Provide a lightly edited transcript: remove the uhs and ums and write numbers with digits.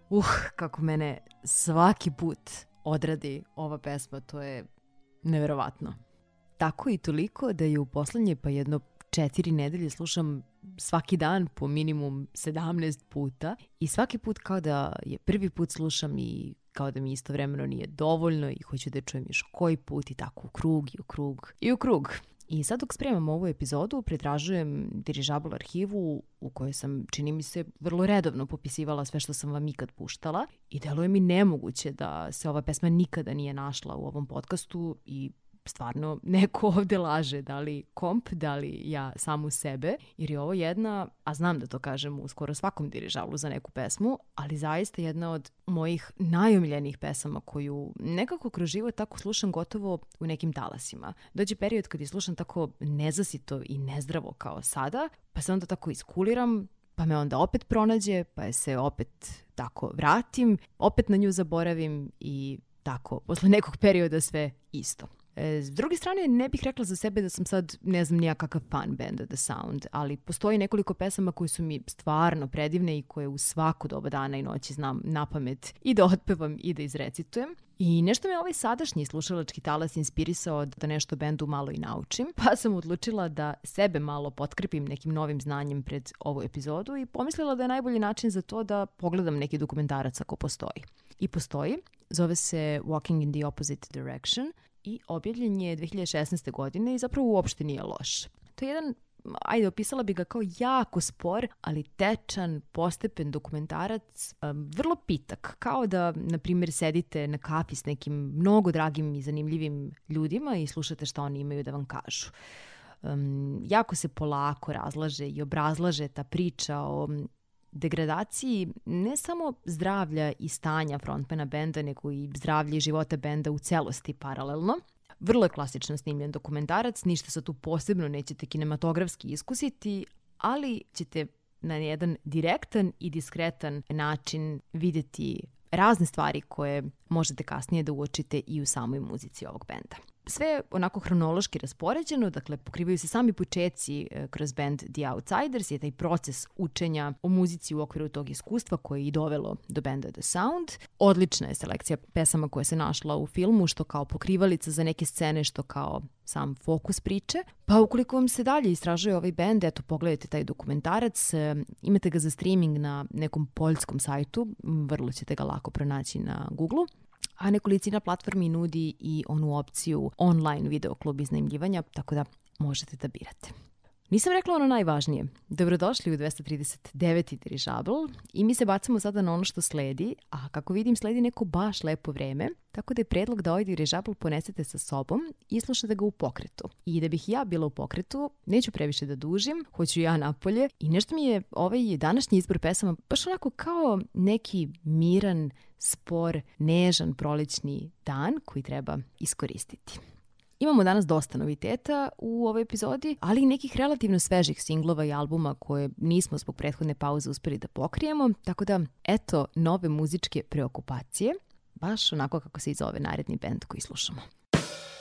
Kako mene svaki put odradi ova pesma, to je neverovatno. Tako i toliko da je u poslednje pa jedno 4 nedelje slušam svaki dan po minimum 17 puta i svaki put kao da je prvi put slušam i kao da mi istovremeno nije dovoljno i hoću da čujem još koji put i tako u krug i u krug i u krug. I sad dok spremam ovu epizodu, pretražujem dirižabl arhivu u kojoj sam, čini mi se, vrlo redovno popisivala sve što sam vam ikad puštala i deluje mi nemoguće da se ova pesma nikada nije našla u ovom podcastu i stvarno neko ovde laže, da li komp, da li ja samu sebe, jer je ovo jedna, a znam da to kažem u skoro svakom dirižablu za neku pesmu, ali zaista jedna od mojih najomiljenijih pesama koju nekako kroz život tako slušam gotovo u nekim talasima. Dođe period kad je slušam tako nezasito i nezdravo kao sada, pa se onda tako iskuliram, pa me onda opet pronađe, pa je se opet tako vratim, opet na nju zaboravim i tako, posle nekog perioda sve isto. S druge strane, ne bih rekla za sebe da sam sad, ne znam nija kakav fan benda The Sound, ali postoji nekoliko pesama koje su mi stvarno predivne i koje u svako doba dana i noći znam napamet i da otpevam i da izrecitujem. I nešto me ovaj sadašnji slušalački talas inspirisao da nešto o bendu malo i naučim, pa sam odlučila da sebe malo potkrepim nekim novim znanjem pred ovu epizodu i pomislila da je najbolji način za to da pogledam neki dokumentarac ako postoji. I postoji, zove se Walking in the Opposite Direction, i objavljen je 2016. godine i zapravo uopšte nije loš. To je jedan, opisala bi ga kao jako spor, ali tečan, postepen dokumentarac, vrlo pitak, kao da, na primjer, sedite na kafi s nekim mnogo dragim i zanimljivim ljudima i slušate šta oni imaju da vam kažu. Jako se polako razlaže i obrazlaže ta priča o degradaciji ne samo zdravlja i stanja frontmana benda, nego i zdravlja i života benda u celosti paralelno. Vrlo je klasično snimljen dokumentarac, ništa se tu posebno nećete kinematografski iskusiti, ali ćete na jedan direktan i diskretan način vidjeti razne stvari koje možete kasnije da uočite i u samoj muzici ovog benda. Sve je onako hronološki raspoređeno, dakle pokrivaju se sami počeci kroz band The Outsiders, je taj proces učenja o muzici u okviru tog iskustva koje je i dovelo do benda The Sound. Odlična je selekcija pesama koja se našla u filmu, što kao pokrivalica za neke scene, što kao sam fokus priče. Pa ukoliko vam se dalje istražuje ovaj band, eto pogledajte taj dokumentarac, imate ga za streaming na nekom poljskom sajtu, vrlo ćete ga lako pronaći na Google. A nekolicina platformi nudi i onu opciju online videoklub iznajmljivanja, tako da možete da birate. Nisam rekla ono najvažnije. Dobrodošli u 239. dirižabl i mi se bacamo sada na ono što sledi, a kako vidim sledi neko baš lepo vreme, tako da je predlog da ovaj dirižabl ponesete sa sobom i slušate ga u pokretu. I da bih ja bila u pokretu, neću previše da dužim, hoću ja napolje i nešto mi je ovaj današnji izbor pesama baš onako kao neki miran, spor, nežan prolećni dan koji treba iskoristiti. Imamo danas dosta noviteta u ovoj epizodi, ali i nekih relativno svežih singlova i albuma koje nismo zbog prethodne pauze uspeli da pokrijemo, tako da, eto, nove muzičke preokupacije, baš onako kako se i zove naredni bend koji slušamo.